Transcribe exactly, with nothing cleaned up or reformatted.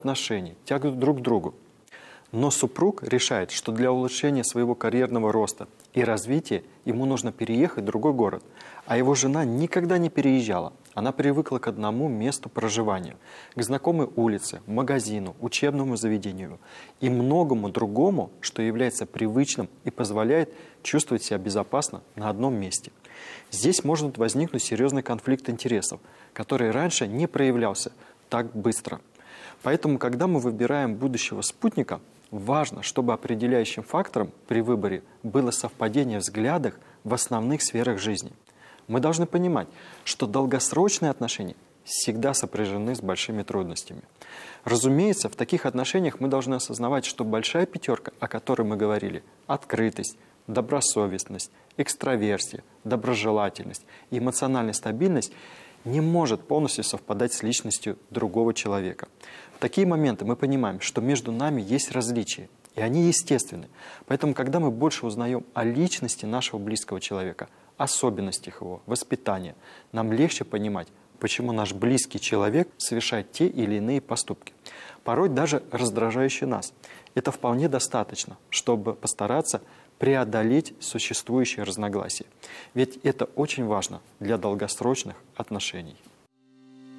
отношений, тягу друг к другу. Но супруг решает, что для улучшения своего карьерного роста и развития ему нужно переехать в другой город, а его жена никогда не переезжала. Она привыкла к одному месту проживания, к знакомой улице, магазину, учебному заведению и многому другому, что является привычным и позволяет чувствовать себя безопасно на одном месте. Здесь может возникнуть серьезный конфликт интересов, который раньше не проявлялся так быстро. Поэтому, когда мы выбираем будущего спутника, важно, чтобы определяющим фактором при выборе было совпадение в взглядах в основных сферах жизни. Мы должны понимать, что долгосрочные отношения всегда сопряжены с большими трудностями. Разумеется, в таких отношениях мы должны осознавать, что большая пятерка, о которой мы говорили, открытость, добросовестность, экстраверсия, доброжелательность и эмоциональная стабильность не может полностью совпадать с личностью другого человека. В такие моменты мы понимаем, что между нами есть различия, и они естественны. Поэтому, когда мы больше узнаем о личности нашего близкого человека, особенностях его, воспитания, нам легче понимать, почему наш близкий человек совершает те или иные поступки, порой даже раздражающие нас. Это вполне достаточно, чтобы постараться преодолеть существующие разногласия. Ведь это очень важно для долгосрочных отношений.